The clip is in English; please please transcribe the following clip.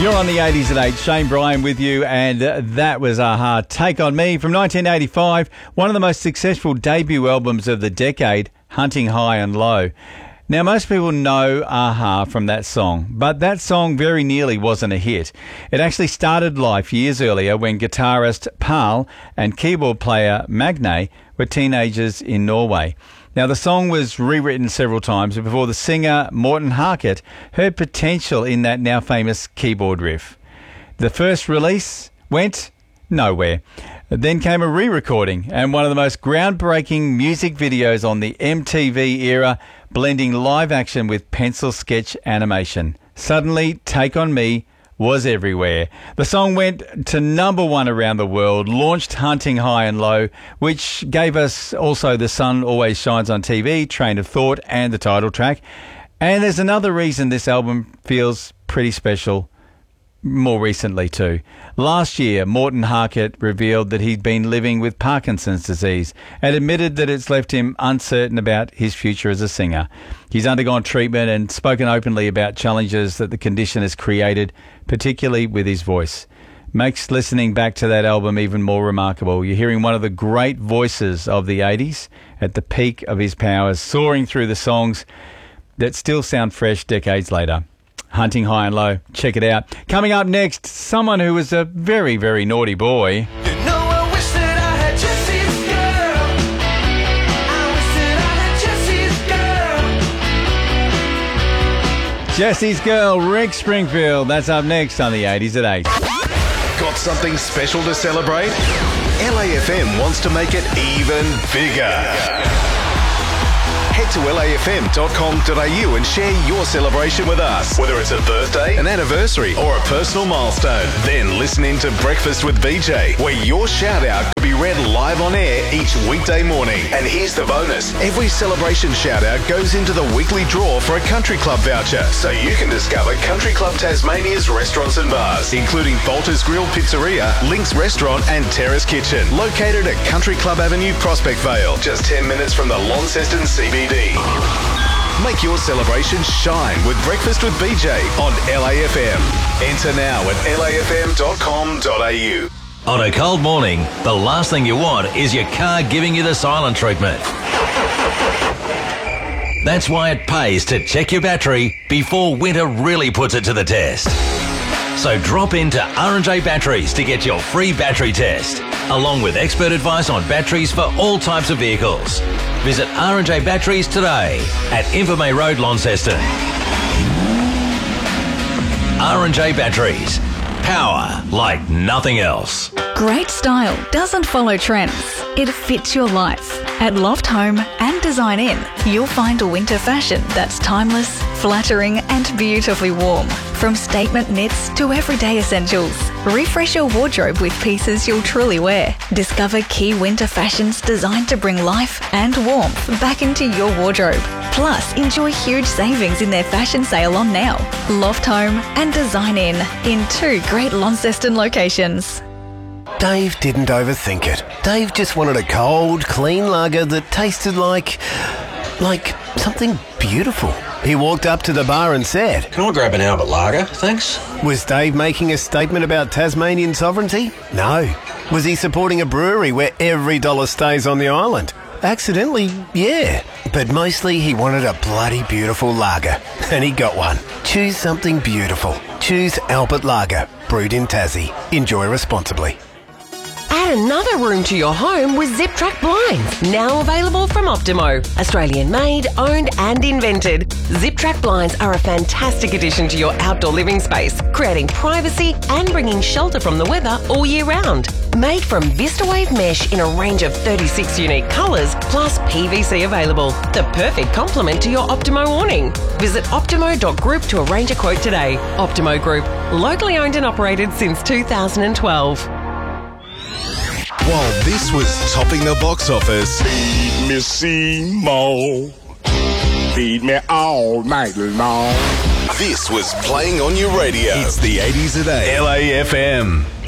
You're on the 80s at 8. Shane Bryan with you, and that was Aha, Take On Me from 1985, one of the most successful debut albums of the decade, Hunting High and Low. Now, most people know Aha from that song, but that song very nearly wasn't a hit. It actually started life years earlier when guitarist Pal and keyboard player Magne were teenagers in Norway. Now, the song was rewritten several times before the singer Morten Harket heard potential in that now famous keyboard riff. The first release went nowhere. Then came a re-recording and one of the most groundbreaking music videos on the MTV era, blending live action with pencil sketch animation. Suddenly, Take On Me was everywhere. The song went to number one around the world, launched Hunting High and Low, which gave us also The Sun Always Shines on TV, Train of Thought, and the title track. And there's another reason this album feels pretty special more recently too. Last year, Morten Harket revealed that he'd been living with Parkinson's disease and admitted that it's left him uncertain about his future as a singer. He's undergone treatment and spoken openly about challenges that the condition has created, particularly with his voice. Makes listening back to that album even more remarkable. You're hearing one of the great voices of the 80s at the peak of his powers, soaring through the songs that still sound fresh decades later. Hunting High and Low. Check it out. Coming up next, someone who was a very, very naughty boy. You know, I wish that I had Jesse's girl. I wish that I had Jesse's girl. Jesse's Girl, Rick Springfield. That's up next on the 80s at 8. Got something special to celebrate? LAFM wants to make it even bigger. Head to lafm.com.au and share your celebration with us. Whether it's a birthday, an anniversary, or a personal milestone. Then listen in to Breakfast with BJ, where your shout out could be read live on air each weekday morning. And here's the bonus. Every celebration shout out goes into the weekly draw for a country club voucher, so you can discover Country Club Tasmania's restaurants and bars, including Bolter's Grill Pizzeria, Link's Restaurant and Terrace Kitchen, located at Country Club Avenue, Prospect Vale, just 10 minutes from the Launceston CBD. Make your celebration shine with Breakfast with BJ on LAFM. Enter now at lafm.com.au. On a cold morning, the last thing you want is your car giving you the silent treatment. That's why it pays to check your battery before winter really puts it to the test. So drop into R&J Batteries to get your free battery test, along with expert advice on batteries for all types of vehicles. Visit R&J Batteries today at Invermay Road, Launceston. R&J Batteries. Power like nothing else. Great style doesn't follow trends. It fits your life. At Loft Home and Design In, you'll find a winter fashion that's timeless, flattering and beautifully warm. From statement knits to everyday essentials. Refresh your wardrobe with pieces you'll truly wear. Discover key winter fashions designed to bring life and warmth back into your wardrobe. Plus, enjoy huge savings in their fashion sale on now. Loft Home and Design In 2 great Launceston locations. Dave didn't overthink it. Dave just wanted a cold, clean lager that tasted like something beautiful. He walked up to the bar and said, "Can I grab an Albert Lager, thanks?" Was Dave making a statement about Tasmanian sovereignty? No. Was he supporting a brewery where every dollar stays on the island? Accidentally, yeah. But mostly he wanted a bloody beautiful lager. And he got one. Choose something beautiful. Choose Albert Lager, brewed in Tassie. Enjoy responsibly. Add another room to your home with Zip Track Blinds, now available from Optimo. Australian made, owned and invented. Zip Track Blinds are a fantastic addition to your outdoor living space, creating privacy and bringing shelter from the weather all year round. Made from VistaWave mesh in a range of 36 unique colours, plus PVC available. The perfect complement to your Optimo awning. Visit optimo.group to arrange a quote today. Optimo Group, locally owned and operated since 2012. While this was topping the box office, Feed me Seymour. Feed me all night long. this was playing on your radio. It's the 80s at 8. LAFM.